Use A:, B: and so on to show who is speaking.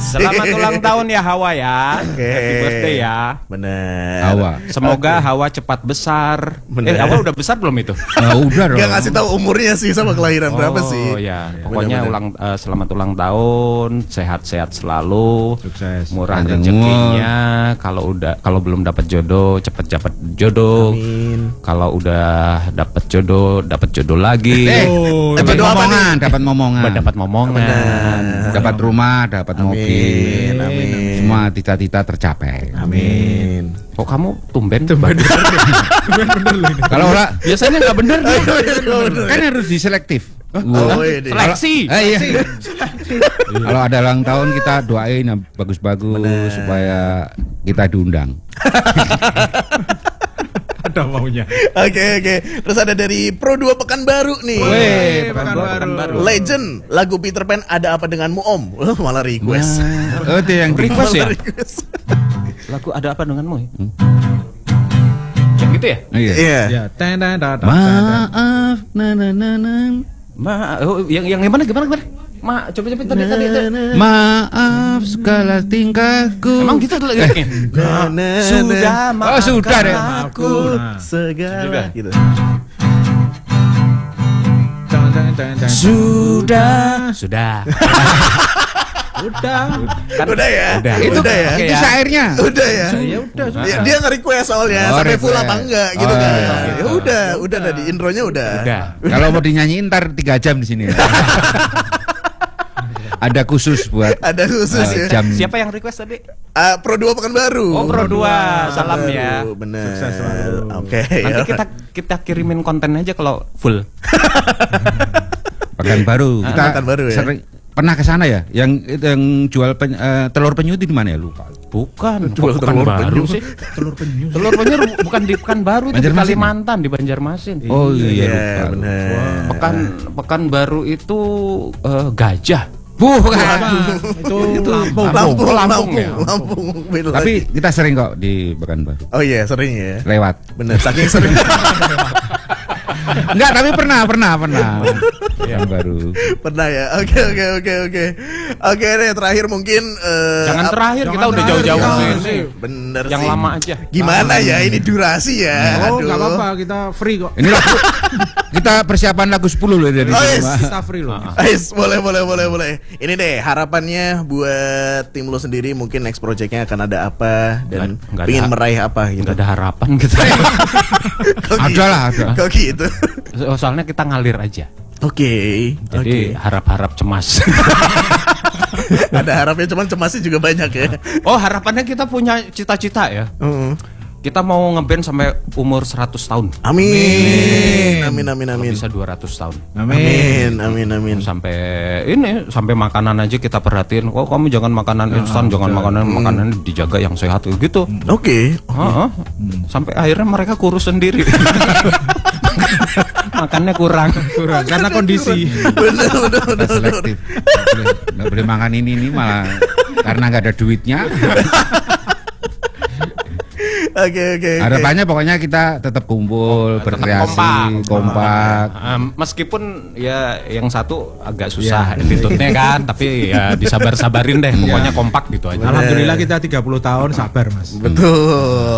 A: Selamat ulang tahun ya Hawa ya. Happy birthday ya.
B: Bener.
C: Hawa.
A: Semoga Hawa cepat besar.
B: Bener.
A: Hawa udah besar belum itu?
C: Udah dong.
B: Gak ngasih tahu umurnya sih sama kelahiran berapa sih.
A: Oh ya, pokoknya
B: Bener-bener.
A: selamat ulang tahun, sehat-sehat selalu,
D: Sukses.
A: murah
C: Panjang
A: rezekinya. Kalau belum dapat jodoh, cepet dapat jodoh.
B: Amin.
A: Kalau udah dapat jodoh lagi.
C: Dapat
B: jodoh apa
C: momongan, dapat momongan.
A: Dapat momongan.
C: Dapat rumah, dapat mobil.
B: Amin.
C: Semua cita-cita tercapai.
B: Amin.
A: Kok kamu tumben?
C: Kalau ora
A: Biasanya nggak bener nih.
C: kan harus diselektif.
B: Oh, ini.
A: Seleksi.
C: Iya. Kalau ada ulang tahun kita doain yang bagus-bagus supaya kita diundang.
D: Ada maunya.
B: Oke. Terus ada dari Pro 2 Pekanbaru nih.
C: Weh,
D: Pekanbaru.
B: Legend lagu Peter Pan Ada Apa Denganmu Om. Malah request.
C: Oh, itu yang
A: Request ya?
B: Malah request.
A: Lagu Ada Apa Denganmu ya? Yang gitu ya?
C: Iya.
B: Iya.
D: Ya,
C: Maaf, na.
A: Yang gimana? Coba tadi.
C: Maaf segala tingkahku.
A: Emang gitu tuh lagi. Sudah maafkan
C: Oh, sudah deh.
A: aku.
B: Segala gitu.
A: Sudah.
D: Udah.
A: Kan,
B: Udah ya?
A: Udah.
C: Itu
B: Udah ya?
A: Oke
C: itu
A: ya.
C: syairnya.
B: Udah ya?
D: Ya udah.
B: Dia nge-request soalnya
C: Oh,
B: sampai full
C: request.
B: apa enggak gitu
C: Oh,
B: kan.
C: iya.
B: Ya udah tadi intronya udah.
A: Udah.
C: Kalau mau dinyanyiin ntar 3 jam di sini. Ada khusus buat
B: Ada khusus ya.
C: jam.
A: Siapa yang request tadi?
B: Pro 2 Pekanbaru.
A: Oh, Pro 2. Salam ya.
B: Bener.
D: Sukses selalu.
B: Oke.
A: Nanti kita kirimin konten aja kalau full.
C: Pekanbaru. Kita
B: Pekanbaru ya.
C: sering pernah ke sana ya? Yang jual telur penyu itu di mana ya? Lupa.
A: Bukan,
B: Jual
A: kok
B: telur
A: Pekanbaru
B: penyu.
A: sih.
D: Telur penyu.
A: Telur penyu bukan di Pekanbaru, itu di
C: Banjarmasin.
A: Kalimantan, di Banjarmasin.
C: Oh iya,
B: Iya,
C: lupa.
B: bener.
A: Pekanbaru itu gajah.
C: Bukan.
D: Itu Lampung.
A: Lampung ya?
B: Lampung. Beda
C: Tapi
B: lagi.
C: kita sering kok di Pekanbaru.
B: Oh iya, sering ya.
C: Lewat.
B: Bener, saking sering.
C: Enggak, tapi pernah. Pekanbaru.
B: Pernah ya. Oke. Oke deh, terakhir mungkin
A: Jangan terakhir, kita udah
D: terakhir,
A: jauh-jauh
D: jangan
A: sini.
D: sih.
B: Bener
A: Yang
B: sih.
A: lama aja.
B: Gimana ya ini durasi ya?
D: Oh,
B: Aduh.
D: enggak apa-apa, kita free kok.
C: Ini lagu kita persiapan lagu 10 loh dari
B: Oh,
C: sini,
B: yes.
C: Pak.
D: Kita free loh.
B: Ais, boleh. Ini deh harapannya buat tim lo sendiri, mungkin next projectnya akan ada apa dan
A: Nggak
B: pingin
A: ada-
B: meraih apa gitu.
A: Nggak ada harapan gitu.
B: Kok
C: Ada
B: gitu?
C: lah, ada.
B: Kok gitu?
A: Soalnya kita ngalir aja.
B: Oke.
A: Jadi harap-harap cemas.
B: Ada harapnya, cuman cemasnya juga banyak ya.
A: Oh, harapannya kita punya cita-cita ya.
B: Heeh.
A: Kita mau ngeband sampai umur 100 tahun.
B: Amin.
A: Kalau bisa 200 tahun.
B: Amin.
A: Sampai makanan aja kita perhatiin. Oh, kamu jangan makanan instan, jangan makanan dijaga yang sehat gitu.
B: Oke.
A: Heeh. Sampai akhirnya mereka kurus sendiri. Makannya kurang.
D: Karena kondisi.
B: Bener.
C: Kita selektif. Nggak boleh makan ini malah karena nggak ada duitnya.
B: Oke.
C: Harapannya pokoknya kita tetap kumpul, berkreasi, kompak.
A: Meskipun ya yang satu agak susah attitude-nya kan, tapi ya disabar-sabarin deh. Pokoknya kompak gitu aja.
D: Alhamdulillah kita 30 tahun sabar, Mas.
B: Betul.